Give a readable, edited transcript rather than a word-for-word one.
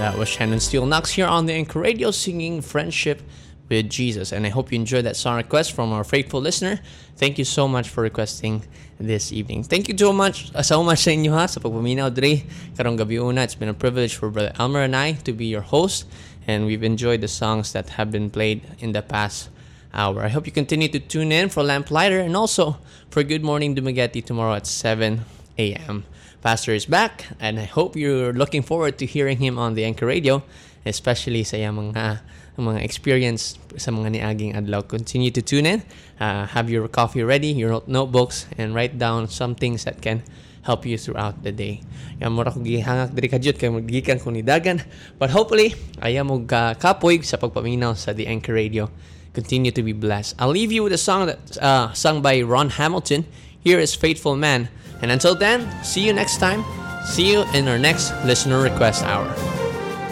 that was Shannon Steele Knox here on the Anchor Radio singing Friendship with Jesus. And I hope you enjoyed that song request from our faithful listener. Thank you so much for requesting this evening. Thank you so much sa inyo ha sa pagpaminaw diri karong gabi una. It's been a privilege for Brother Elmer and I to be your host, and we've enjoyed the songs that have been played in the past hour. I hope you continue to tune in for Lamplighter and also for Good Morning Dumaguete tomorrow at 7 a.m. Pastor is back, and I hope you're looking forward to hearing him on the Anchor Radio, especially sa mga experience sa mga niaging adlaw. Continue to tune in. Have your coffee ready, your notebooks, and write down some things that can help you throughout the day. Yan mura ko gihangak diri kadyot kay magigikan ko ni dagan, but hopefully aya mo kapoy sa pagpaminaw sa the Anchor Radio. Continue to be blessed. I'll leave you with a song that sung by Ron Hamilton. Here is Faithful Man. And until then, see you next time. See you in our next Listener Request Hour.